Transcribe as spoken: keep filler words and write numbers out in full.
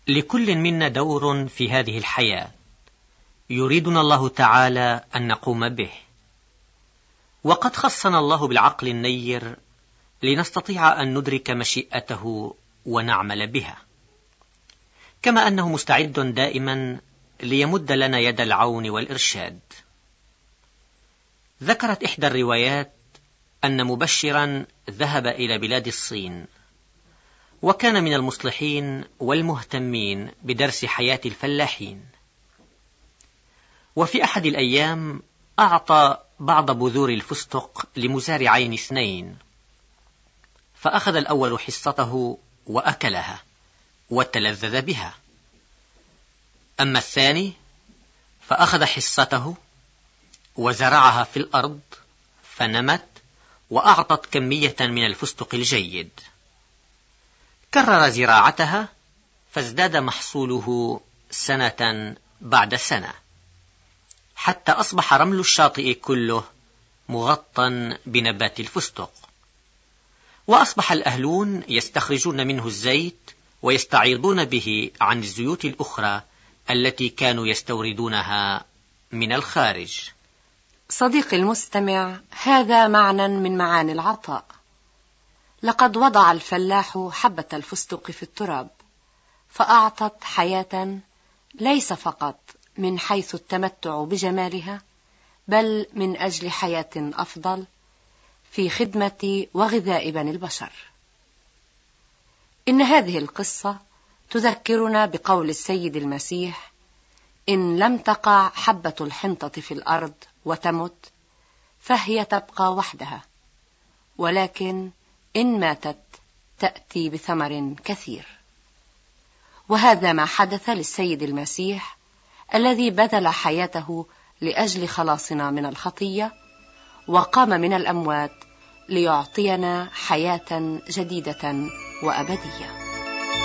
لكل منا دور في هذه الحياة يريدنا الله تعالى أن نقوم به، وقد خصنا الله بالعقل النير لنستطيع أن ندرك مشيئته ونعمل بها، كما أنه مستعد دائما ليمد لنا يد العون والإرشاد. ذكرت إحدى الروايات أن مبشرا ذهب إلى بلاد الصين، وكان من المصلحين والمهتمين بدرس حياة الفلاحين. وفي أحد الأيام أعطى بعض بذور الفستق لمزارعين اثنين، فأخذ الأول حصته وأكلها وتلذذ بها، أما الثاني فأخذ حصته وزرعها في الأرض فنمت وأعطت كمية من الفستق الجيد. كرر زراعتها فازداد محصوله سنة بعد سنة، حتى أصبح رمل الشاطئ كله مغطى بنبات الفستق، وأصبح الأهلون يستخرجون منه الزيت ويستعيضون به عن الزيوت الأخرى التي كانوا يستوردونها من الخارج. صديقي المستمع، هذا معنى من معاني العطاء. لقد وضع الفلاح حبة الفستق في التراب، فأعطت حياة ليس فقط من حيث التمتع بجمالها، بل من أجل حياة أفضل في خدمة وغذاء بني البشر. إن هذه القصة تذكرنا بقول السيد المسيح: إن لم تقع حبة الحنطة في الأرض وتمت فهي تبقى وحدها، ولكن إن ماتت تأتي بثمر كثير. وهذا ما حدث للسيد المسيح الذي بذل حياته لأجل خلاصنا من الخطية، وقام من الأموات ليعطينا حياة جديدة وأبدية.